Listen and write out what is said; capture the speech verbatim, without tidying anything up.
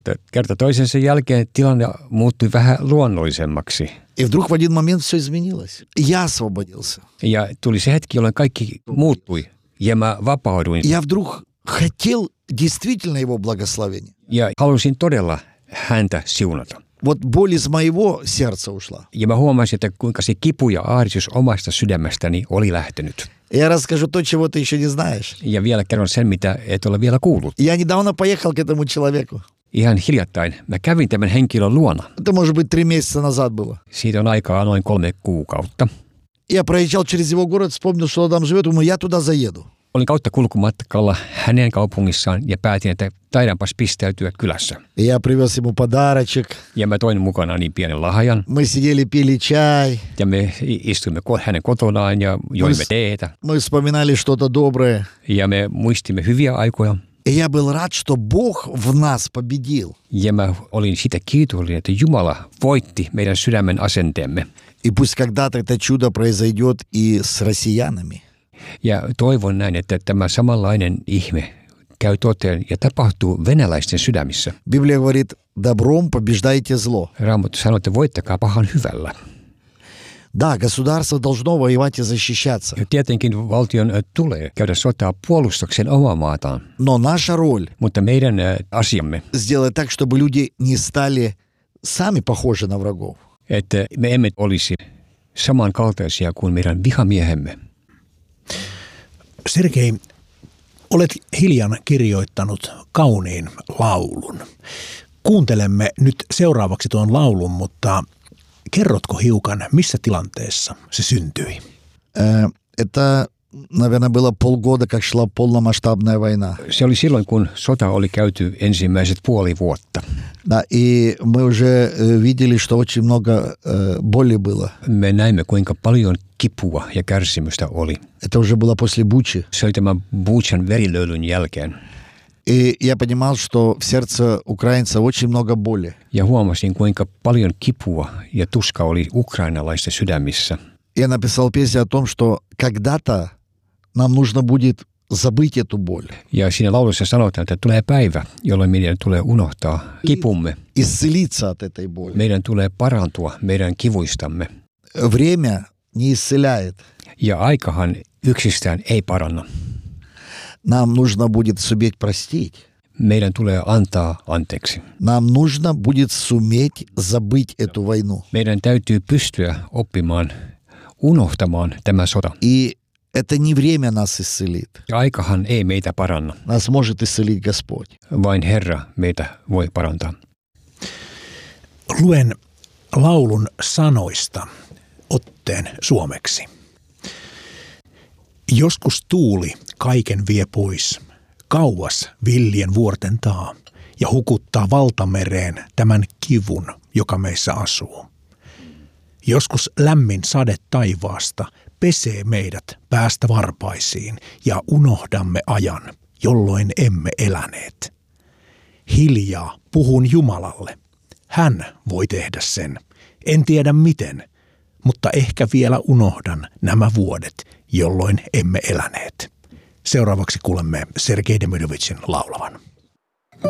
Kerta toisensa jälkeen tilanne muuttui vähän luonnollisemmaksi. И вдруг в один момент все изменилось. Я освободился. Ja tuli se hetki, jolloin kaikki muuttui ja mä vapauduin. Я вдруг хотел действительно его благословения. Ja halusin todella häntä siunata. Вот боль из моего сердца ушла. Ja mä huomasin, että kuinka se kipu ja ahdistus omasta sydämestäni oli lähtenyt. Я расскажу то, чего ты еще не знаешь. Ja vielä kerron sen, mitä et ole vielä kuullut. Я недавно поехал к этому человеку. Ihan hiljattain mä kävin tämän henkilön luona. Это, может быть, три месяца назад было. Siitä on aikaa noin kolme kuukautta. Я проезжал через его город, вспомнил, что он там живет, думаю, я туда заеду. Olin kautta kulkumatkalla hänen kaupungissaan ja päätin, että taidanpas pistäytyä kylässä. Я привез ему подарочек. Ja mä toin mukana niin pienen lahjan. Мы сидели, пили чай. Ja me istuimme hänen kotonaan ja joimme teetä. Мы вспоминали что-то доброе. Ja me muistimme hyviä aikoja. И я был рад, что Бог в нас победил. Ja mä olin sitä kiitollinen, että Jumala voitti meidän sydämen asenteemme. И пусть когда-то это чудо произойдет и с россиянами. Ja toivon näin, että tämä samanlainen ihme käy toteen ja tapahtuu venäläisten sydämissä. Библия говорит, добром побеждайте зло. Raamattu sanoo, että voittakaa pahan hyvällä. Да, государство должно воевать и защищаться. Ja tietenkin valtion tulee käydä sotaa puolustuksen omaa maataan. Но наша роль Mutta meidän asiamme, сделать так, чтобы люди не стали сами похожи на врагов. Että me emme olisi samankaltaisia kuin meidän vihamiehemme. Sergei, olet hiljan kirjoittanut kauniin laulun. Kuuntelemme nyt seuraavaksi tuon laulun, mutta kerrotko hiukan, missä tilanteessa se syntyi? Это, наверное, было полгода, как шла полномасштабная война. Se oli silloin, kun sota oli käyty ensimmäiset puoli vuotta. Да, и мы уже видели, что очень много боли было. Me näimme, kuinka paljon kipua ja kärsimystä oli. Это уже было после Бучи. Se oli tämän Buchan verilöylyn jälkeen. И я понимал, что в сердце украинца очень много боли. Ja huomasin, kuinka paljon kipua ja tuska oli ukrainalaisten sydämissä. Я написал песню о том, что когда-то нам нужно будет забыть эту боль. Ja siinä laulussa sanotaan, että tulee päivä, jolloin meidän tulee unohtaa kipumme. Исцелиться от этой боли. Meidän tulee parantua meidän kivuistamme. Время не исцеляет. Ja aikahan yksistään ei paranna. Нам нужно будет суметь простить. Meidän tulee antaa anteeksi. Нам нужно будет суметь забыть эту войну. Meidän täytyy pystyä oppimaan, unohtamaan tämä sota. И это не время нас исцелит. Ja aikahan ei meitä paranna. Нас может исцелить Господь. Vain Herra meitä voi parantaa. Luen laulun sanoista otteen suomeksi. Joskus tuuli kaiken vie pois, kauas villien vuorten taa, ja hukuttaa valtamereen tämän kivun, joka meissä asuu. Joskus lämmin sade taivaasta pesee meidät päästä varpaisiin, ja unohdamme ajan, jolloin emme eläneet. Hiljaa puhun Jumalalle. Hän voi tehdä sen. En tiedä miten, mutta ehkä vielä unohdan nämä vuodet, jolloin emme eläneet. Seuraavaksi kuulemme Sergei Demidovicin laulavan.